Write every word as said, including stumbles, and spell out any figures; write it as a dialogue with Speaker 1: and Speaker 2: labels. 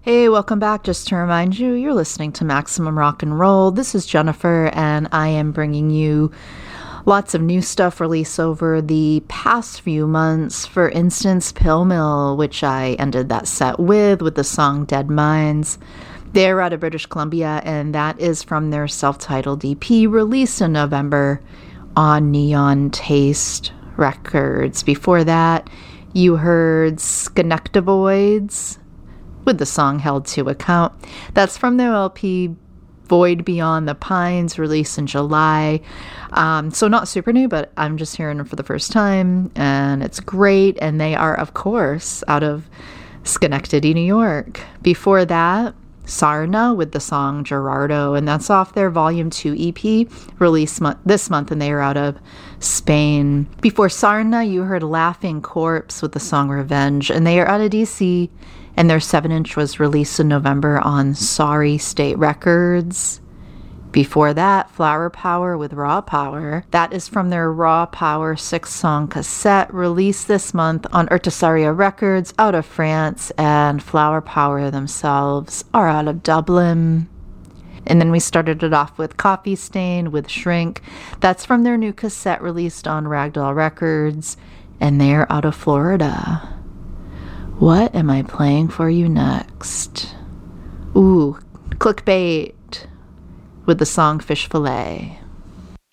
Speaker 1: Hey, welcome back. Just to remind you, you're listening to Maximum Rock and Roll. This is Jennifer, and I am bringing you lots of new stuff released over the past few months. For instance, Pill Mill, which I ended that set with, with the song Dead Minds. They're out of British Columbia, and that is from their self-titled E P released in November on Neon Taste Records. Before that, you heard Schenectavoids with the song Held to Account. That's from their L P Void Beyond the Pines, released in July. Um, so not super new, but I'm just hearing it for the first time, and it's great. And they are, of course, out of Schenectady, New York. Before that, Sarna with the song Gerardo, and that's off their Volume two E P, released mo- this month, and they are out of Spain. Before Sarna, you heard Laughing Corpse with the song Revenge, and they are out of D C, and their seven inch was released in November on Sorry State Records. Before that, Flower Power with Raw Power. That is from their Raw Power six-song cassette, released this month on Urticaria Records out of France, and Flower Power themselves are out of Dublin. And then we started it off with Coffee Stain with Shrink. That's from their new cassette released on Ragdoll Records, and they're out of Florida. What am I playing for you next? Ooh, Clickbait with the song Fish Fillet.